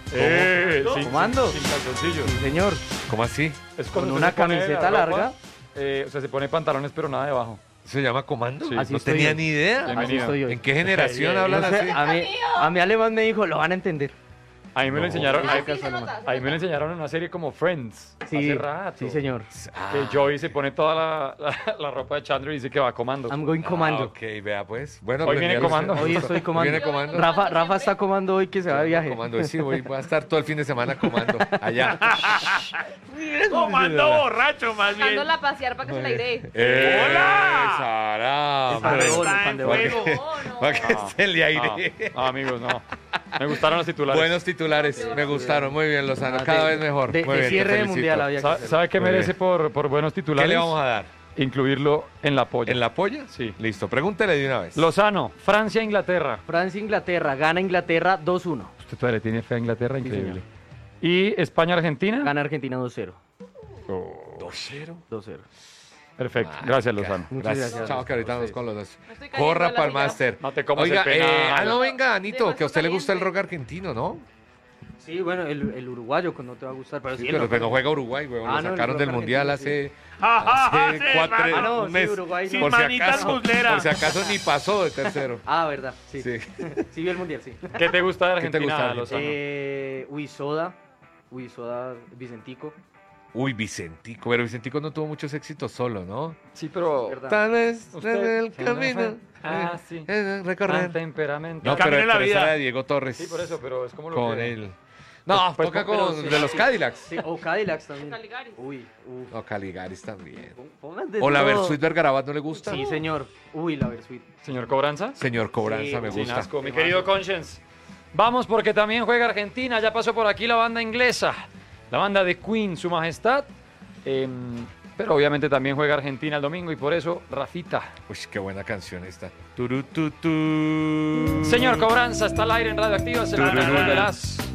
Sí, ¿Comando? Sin calzoncillos. Sí, señor. ¿Cómo así? Es Con cuando una usted se pone camiseta la ropa, larga. O sea, se pone pantalones pero nada debajo. ¿Se llama comando? Sí. Así No estoy tenía yo. ni idea. Así Bienvenido. estoy yo. ¿En qué generación No hablan No sé, así? a mí alemán me dijo, lo van a entender. A mí me lo enseñaron. Ah, A, sí se nota, se a mí me lo nota. enseñaron en una serie como Friends. Sí, Hace rato. sí, señor. Que Joey se pone toda la ropa de Chandler y dice que va comando. I'm going comando. Ok, vea pues. Bueno, Hoy pues viene ya lo comando. sé. Hoy estoy comando. Viene comando. Rafa está comando hoy que se va de viaje. Comando, sí, voy a estar todo el fin de semana comando allá. Comando borracho, más bien. Sacándola a pasear para que se la airee. ¡Hola! ¡Sara! Es pan de bono, Está pan en de bono. fuego. No, no. Para que se le aire. Amigos, no. Me gustaron los titulares. Buenos titulares, me gustaron. Muy bien, Lozano. Ah, Cada de- vez mejor. De, Muy de bien, te cierre de felicito. mundial había que ¿Sabe, hacer. sabe qué Muy merece bien. por buenos ¿Qué titulares? le vamos a dar? Incluirlo en la polla. ¿En la polla? Sí. Listo, pregúntele de una vez. Lozano, Francia, Inglaterra. Francia, Inglaterra. Gana Inglaterra 2-1. Usted todavía le tiene fe a Inglaterra, Sí, increíble. Y España, Argentina. Gana Argentina 2-0. 2-0. 2-0. Perfecto. Gracias, Lozano. Muchas Gracias. gracias. Chao, que ahorita A vamos ustedes. con los dos. Me estoy cayendo Corra de la para el silla. máster. No te comas Oiga, el penal. no venga, Anito, Demasiado que a usted le gusta el caliente. rock argentino, ¿no? Sí, bueno, el uruguayo pues, no te va a gustar, pero sí, Sí, el pero rock- pues no juega Uruguay, weón. Ah, Lo no, el sacaron rock del mundial argentino, hace Sí, 4 hermano. Ah, no, un sí, mes. Uruguay Sin no. Por si manitas acaso, musleras. por si acaso ni pasó de tercero. Ah, verdad, sí. Sí. Sí, vio el mundial, sí. ¿Qué te gusta de ¿Qué te Argentina, gusta? Lozano? Soda, Vicentico. Uy, Vicentico, pero Vicentico no tuvo muchos éxitos solo, ¿no? Sí, pero... ¿Verdad? Tal vez Usted- en el camino. Ah, sí. Recorrer. Temperamento. No, El camino pero, de la pero esa vida. era de Diego Torres. Sí, por eso, pero es como lo Con que... él. No, Pues, toca pero con sí, de los sí. Cadillacs. Sí, o Cadillacs también. Caligaris. Uy, No, Caligaris también. pongan de O la todo. Versuit Vergarabat no le gusta. Sí, señor. Uy, la Versuit. Señor Cobranza. Señor Cobranza, Sí, me Sin gusta. asco, mi querido Conscience. Vamos porque también juega Argentina. Ya pasó por aquí la banda inglesa. La banda de Queen, Su Majestad. Pero obviamente también juega Argentina el domingo y por eso, Rafita. Uy, qué buena canción esta. Turututú. Señor Cobranza, está al aire en Radioactiva. Se la Tururú. de las